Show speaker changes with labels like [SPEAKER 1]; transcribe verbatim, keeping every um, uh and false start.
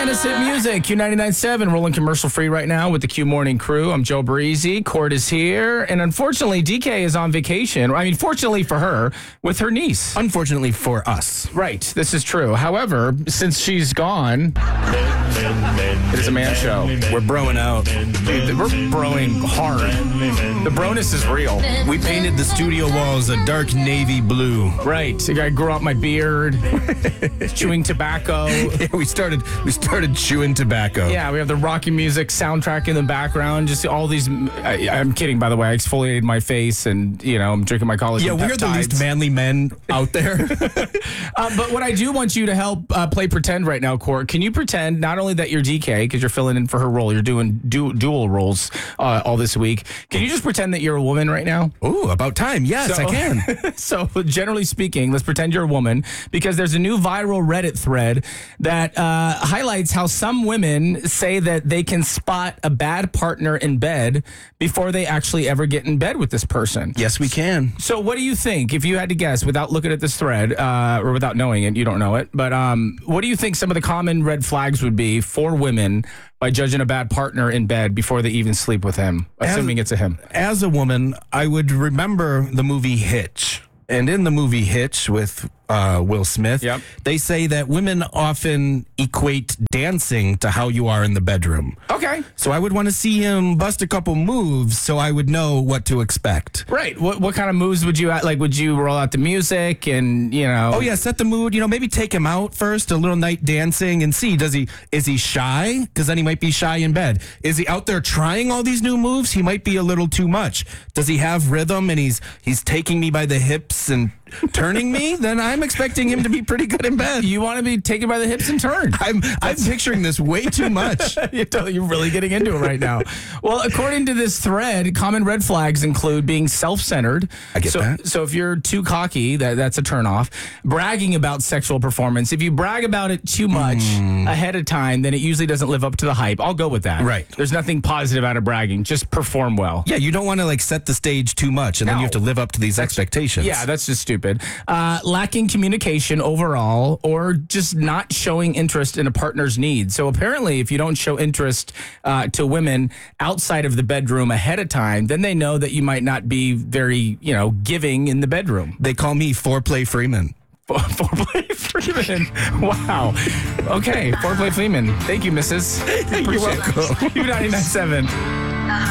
[SPEAKER 1] Finest hit music, Q ninety-nine point seven, rolling commercial free right now with the Q Morning Crew. I'm Joe Breezy. Court is here. And unfortunately, D K is on vacation. I mean, fortunately for her, with her niece.
[SPEAKER 2] Unfortunately for us.
[SPEAKER 1] Right. This is true. However, since she's gone, it is a man show.
[SPEAKER 2] We're broing out.
[SPEAKER 1] Dude, we're broing hard. The broness is real.
[SPEAKER 2] We painted the studio walls a dark navy blue.
[SPEAKER 1] Right. I grew out my beard, chewing tobacco.
[SPEAKER 2] Yeah, we started we started chewing tobacco.
[SPEAKER 1] Yeah, we have the Rocky Music soundtrack in the background. Just all these. I, I'm kidding, by the way. I exfoliated my face, and you know, I'm drinking my collagen.
[SPEAKER 2] Yeah, we're the
[SPEAKER 1] peptides.
[SPEAKER 2] least manly men out there.
[SPEAKER 1] uh, but what I do want you to help uh, play pretend right now, Court. Can you pretend not only that you're D K because you're filling in for her role, you're doing du- dual roles uh, all this week. Can you just pretend that you're a woman right now?
[SPEAKER 2] Ooh, about time. Yes,
[SPEAKER 1] So-
[SPEAKER 2] I can.
[SPEAKER 1] So, generally speaking, let's pretend you're a woman because there's a new viral Reddit thread that uh, highlights how some women say that they can spot a bad partner in bed before they actually ever get in bed with this person.
[SPEAKER 2] Yes, we can.
[SPEAKER 1] So, what do you think, if you had to guess without looking at this thread uh, or without knowing it, you don't know it, but um, what do you think some of the common red flags would be for women by judging a bad partner in bed before they even sleep with him, assuming
[SPEAKER 2] As-
[SPEAKER 1] it's a him?
[SPEAKER 2] As a woman, I would remember the movie Hitch. And in the movie Hitch with uh, Will Smith,
[SPEAKER 1] Yep.
[SPEAKER 2] they say that women often equate dancing to how you are in the bedroom.
[SPEAKER 1] Okay.
[SPEAKER 2] So I would want to see him bust a couple moves so I would know what to expect.
[SPEAKER 1] Right. What what kind of moves would you like? Would you roll out the music and you know?
[SPEAKER 2] Oh yeah, set the mood. You know, maybe take him out first, a little night dancing, and see does he is he shy? Because then he might be shy in bed. Is he out there trying all these new moves? He might be a little too much. Does he have rhythm and he's he's taking me by the hips and turning me? Then I'm expecting him to be pretty good in bed.
[SPEAKER 1] You want to be taken by the hips and turned.
[SPEAKER 2] I'm I'm picturing this way too much.
[SPEAKER 1] You're really getting into it right now. Well, according to this thread, common red flags include being self-centered.
[SPEAKER 2] I get
[SPEAKER 1] so,
[SPEAKER 2] that.
[SPEAKER 1] So if you're too cocky, that, that's a turnoff. Bragging about sexual performance. If you brag about it too much ahead of time, then it usually doesn't live up to the hype. I'll go with that.
[SPEAKER 2] Right.
[SPEAKER 1] There's nothing positive out of bragging. Just perform well.
[SPEAKER 2] Yeah, you don't want to like set the stage too much, and then
[SPEAKER 1] No.
[SPEAKER 2] you have to live up to these expectations.
[SPEAKER 1] Yeah, that's just stupid. Uh, lacking communication overall, or just not showing interest in a partner's needs. So apparently, if you don't show interest uh, to women outside of the bedroom ahead of time, then they know that you might not be very, you know, giving in the bedroom.
[SPEAKER 2] They call me Foreplay Freeman.
[SPEAKER 1] Foreplay Freeman. Wow. Okay, Foreplay Freeman. Thank you, missus You're
[SPEAKER 2] welcome.
[SPEAKER 1] Q ninety-nine point seven.